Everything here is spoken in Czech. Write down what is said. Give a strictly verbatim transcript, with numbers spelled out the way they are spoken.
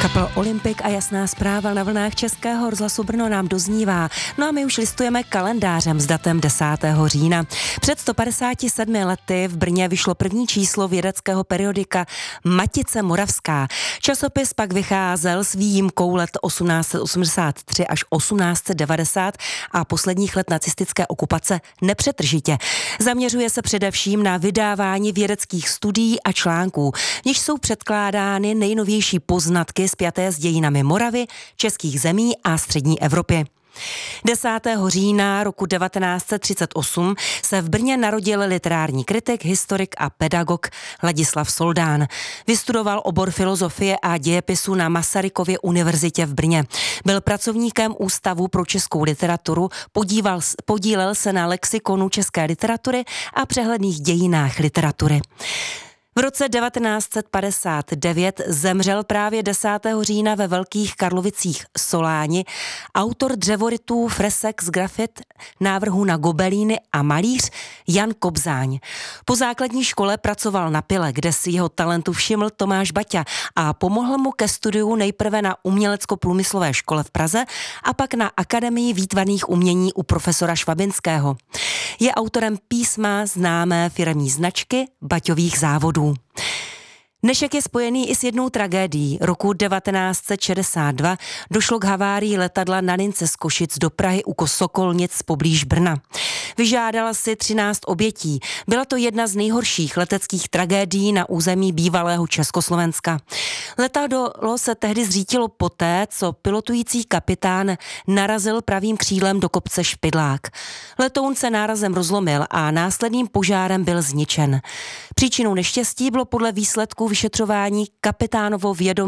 Kapel Olympik a Jasná zpráva na vlnách Českého rozhlasu Brno nám doznívá. No a my už listujeme kalendářem s datem desátého října. Před sto padesáti sedmi lety v Brně vyšlo první číslo vědeckého periodika Matice Moravská. Časopis pak vycházel s výjimkou let osmnáct set osmdesát tři až osmnáct set devadesát a posledních let nacistické okupace nepřetržitě. Zaměřuje se především na vydávání vědeckých studií a článků, v nichž jsou předkládány nejnovější poznatky spjaté s dějinami Moravy, českých zemí a střední Evropy. desátého října roku devatenáct set třicet osm se v Brně narodil literární kritik, historik a pedagog Ladislav Soldán. Vystudoval obor filozofie a dějepisu na Masarykově univerzitě v Brně. Byl pracovníkem Ústavu pro českou literaturu, podíval, podílel se na lexikonu české literatury a přehledných dějinách literatury. V roce devatenáct set padesát devět zemřel právě desátého října ve Velkých Karlovicích Soláni autor dřevorytů, fresek z grafit, návrhů na gobelíny a malíř Jan Kobzáň. Po základní škole pracoval na pile, kde si jeho talentu všiml Tomáš Baťa a pomohl mu ke studiu nejprve na umělecko-průmyslové škole v Praze a pak na Akademii výtvarných umění u profesora Švabinského. Je autorem písma známé firemní značky Baťových závodů. Dnešek je spojený i s jednou tragédií. Roku devatenáct set šedesát dva došlo k havárii letadla na lince z Košic do Prahy u Sokolnic poblíž Brna. Vyžádala si třináct obětí. Byla to jedna z nejhorších leteckých tragédií na území bývalého Československa. Letadlo se tehdy zřítilo poté, co pilotující kapitán narazil pravým křídlem do kopce Špidlák. Letoun se nárazem rozlomil a následným požárem byl zničen. Příčinou neštěstí bylo podle výsledků vyšetřování kapitánovo vědomí